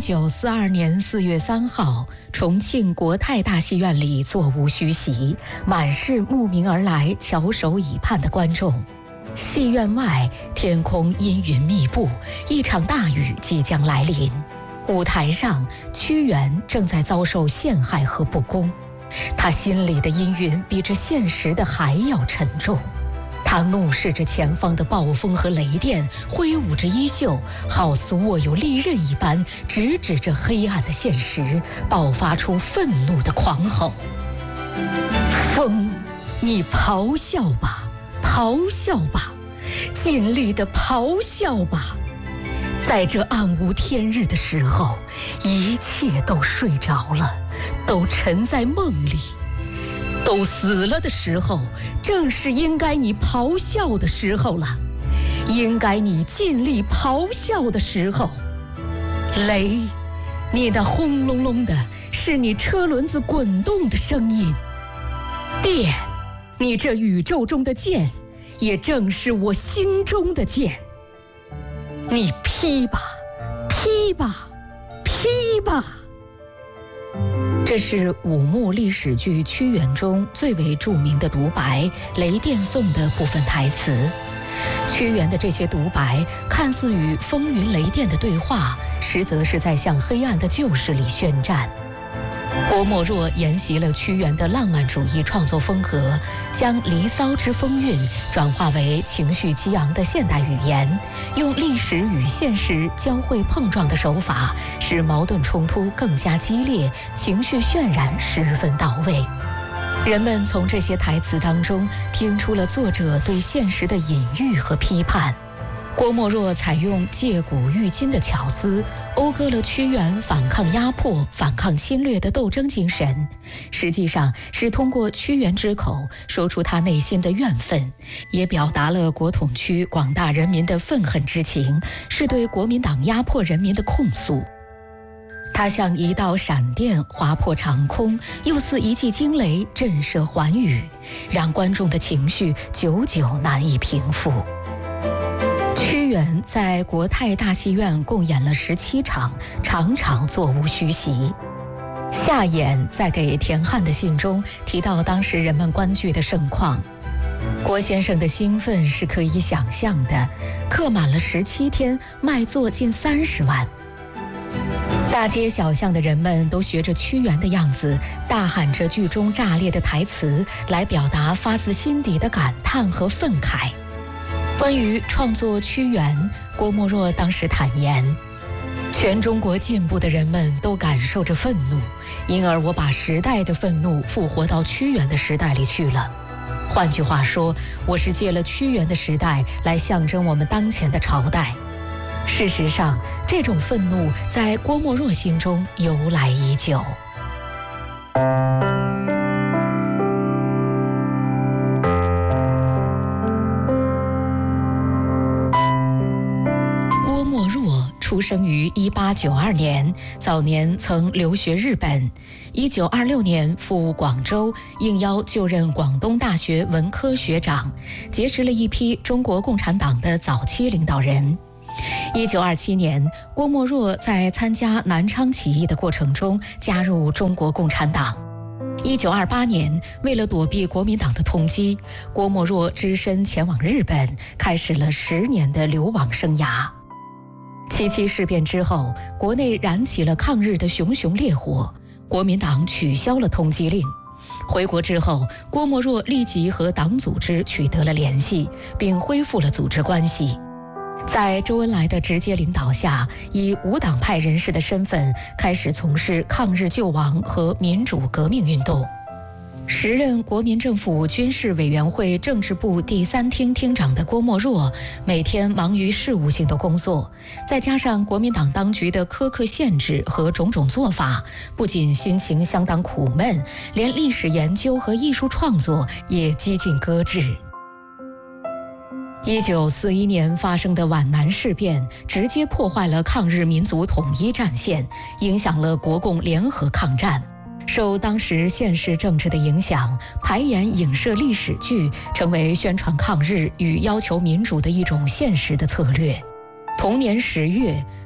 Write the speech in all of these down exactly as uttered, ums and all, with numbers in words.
九四二年四月三号，重庆国泰大戏院里座无虚席，满是慕名而来、翘首以盼的观众。戏院外，天空阴云密布，一场大雨即将来临。舞台上，屈原正在遭受陷害和不公，他心里的阴云比这现实的还要沉重。他怒视着前方的暴风和雷电，挥舞着衣袖，好似握有利刃一般，直指着黑暗的现实，爆发出愤怒的狂吼：风，你咆哮吧，咆哮吧，尽力的咆哮吧！在这暗无天日的时候，一切都睡着了，都沉在梦里。都死了的时候，正是应该你咆哮的时候了，应该你尽力咆哮的时候。雷，你那轰隆隆的是你车轮子滚动的声音；电，你这宇宙中的剑，也正是我心中的剑。你劈吧，劈吧，劈吧！这是武穆历史剧《屈原》中最为著名的独白《雷电颂》的部分台词。屈原的这些独白看似与风云雷电的对话，实则是在向黑暗的旧势力宣战。郭沫若沿袭了屈原的浪漫主义创作风格，将《离骚》之风韵转化为情绪激昂的现代语言，用历史与现实交汇碰撞的手法，使矛盾冲突更加激烈，情绪渲染十分到位。人们从这些台词当中听出了作者对现实的隐喻和批判。郭沫若采用借古喻今的巧思，讴歌了屈原反抗压迫、反抗侵略的斗争精神，实际上是通过屈原之口说出他内心的怨愤，也表达了国统区广大人民的愤恨之情，是对国民党压迫人民的控诉。它像一道闪电划破长空，又似一记惊雷震慑寰宇，让观众的情绪久久难以平复。屈原在国泰大戏院共演了十七场，场场座无虚席。夏衍在给田汉的信中提到当时人们观剧的盛况，郭先生的兴奋是可以想象的，客满了十七天，卖座近三十万。大街小巷的人们都学着屈原的样子，大喊着剧中炸裂的台词，来表达发自心底的感叹和愤慨。关于创作屈原，郭沫若当时坦言，全中国进步的人们都感受着愤怒，因而我把时代的愤怒复活到屈原的时代里去了。换句话说，我是借了屈原的时代来象征我们当前的朝代。事实上，这种愤怒在郭沫若心中由来已久。郭沫若出生于一八九二年，早年曾留学日本。一九二六年赴广州，应邀就任广东大学文科学长，结识了一批中国共产党的早期领导人。一九二七年，郭沫若在参加南昌起义的过程中加入中国共产党。一九二八年，为了躲避国民党的通缉，郭沫若只身前往日本，开始了十年的流亡生涯。七七事变之后，国内燃起了抗日的熊熊烈火，国民党取消了通缉令。回国之后，郭沫若立即和党组织取得了联系，并恢复了组织关系。在周恩来的直接领导下，以无党派人士的身份开始从事抗日救亡和民主革命运动。时任国民政府军事委员会政治部第三厅厅长的郭沫若，每天忙于事务性的工作，再加上国民党当局的苛刻限制和种种做法，不仅心情相当苦闷，连历史研究和艺术创作也几近搁置。一九四一年发生的皖南事变，直接破坏了抗日民族统一战线，影响了国共联合抗战。受当时现实政治的影响，排演影射历史剧成为宣传抗日与要求民主的一种现实的策略。同年十月，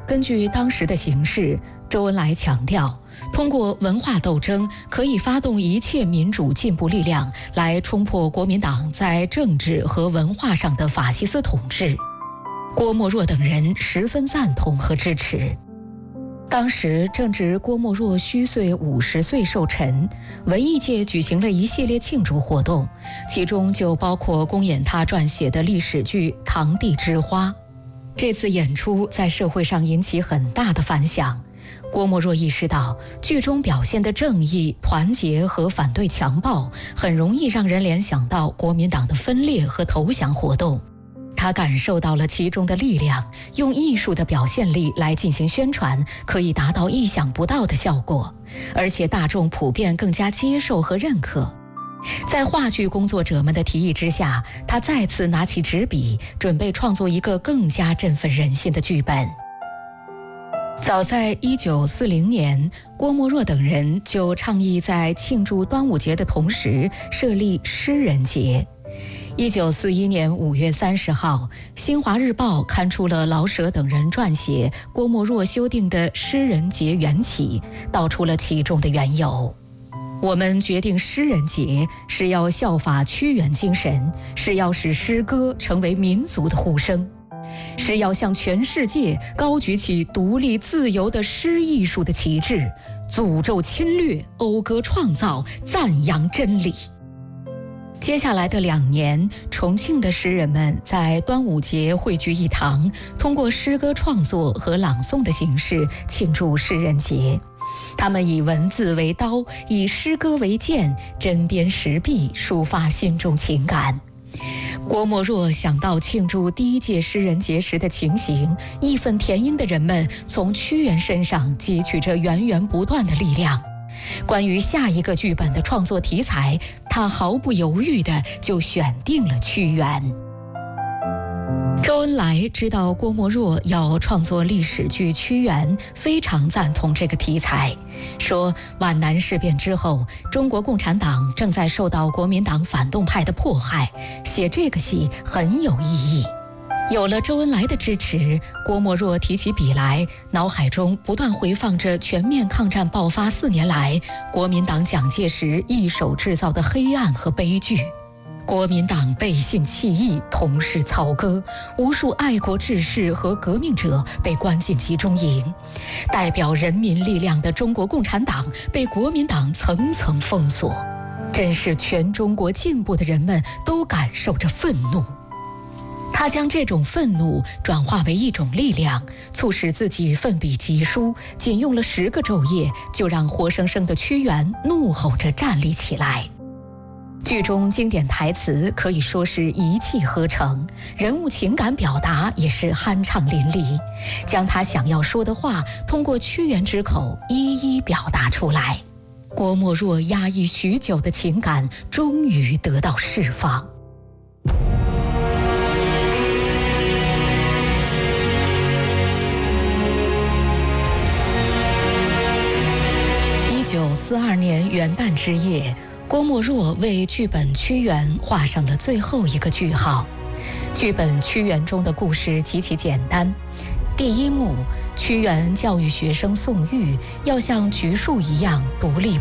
根据当时的形势，周恩来强调，通过文化斗争可以发动一切民主进步力量来冲破国民党在政治和文化上的法西斯统治。郭沫若等人十分赞同和支持。当时正值郭沫若虚岁五十岁寿辰，文艺界举行了一系列庆祝活动，其中就包括公演他撰写的历史剧《堂弟之花》。这次演出在社会上引起很大的反响。郭沫若意识到，剧中表现的正义、团结和反对强暴，很容易让人联想到国民党的分裂和投降活动。他感受到了其中的力量，用艺术的表现力来进行宣传，可以达到意想不到的效果，而且大众普遍更加接受和认可。在话剧工作者们的提议之下，他再次拿起纸笔，准备创作一个更加振奋人心的剧本。早在一九四零年，郭沫若等人就倡议在庆祝端午节的同时设立诗人节。一九四一年五月三十号，《新华日报》刊出了老舍等人撰写、郭沫若修订的诗人节缘起，道出了其中的缘由。我们决定诗人节是要效法屈原精神，是要使诗歌成为民族的呼声，是要向全世界高举起独立自由的诗艺术的旗帜，诅咒侵略，讴歌创造，赞扬真理。接下来的两年，重庆的诗人们在端午节汇聚一堂，通过诗歌创作和朗诵的形式庆祝诗人节。他们以文字为刀，以诗歌为剑，针砭时弊，抒发心中情感。郭沫若想到庆祝第一届诗人节时的情形，义愤填膺的人们从屈原身上汲取着源源不断的力量。关于下一个剧本的创作题材，他毫不犹豫地就选定了屈原。周恩来知道郭沫若要创作历史剧《屈原》，非常赞同这个题材，说皖南事变之后，中国共产党正在受到国民党反动派的迫害，写这个戏很有意义。有了周恩来的支持，郭沫若提起笔来，脑海中不断回放着全面抗战爆发四年来国民党蒋介石一手制造的黑暗和悲剧。国民党背信弃义，同室操戈，无数爱国志士和革命者被关进集中营，代表人民力量的中国共产党被国民党层层封锁，真是全中国进步的人们都感受着愤怒。他将这种愤怒转化为一种力量，促使自己奋笔疾书，仅用了十个昼夜，就让活生生的屈原怒吼着站立起来。剧中经典台词可以说是一气呵成，人物情感表达也是酣畅淋漓，将他想要说的话通过屈原之口一一表达出来。郭沫若压抑许久的情感终于得到释放。一九四二年元旦之夜，郭沫若为剧本《屈原》画上了最后一个句号。剧本《屈原》中的故事极其简单。第一幕，屈原教育学生宋玉要像橘树一样独立